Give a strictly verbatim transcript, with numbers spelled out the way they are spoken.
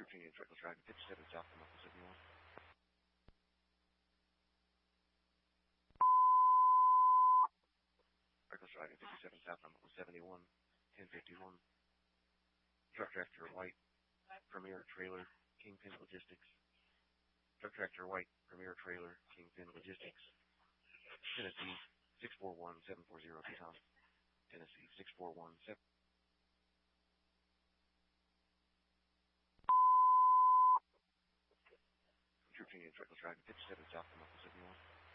Virginia Reckless Driving fifty-seven South from Upper seventy-one. Reckless Driving fifty-seven South from Upper seventy-one, ten fifty-one. Truck Tractor White, Premier Trailer, Kingpin Logistics. Truck Tractor White, Premier Trailer, Kingpin Logistics. Tennessee six four one seven four zero, Tom. Tennessee six four one seven. Virginia Reckless Driving fifty-seven South from Upper seventy-one.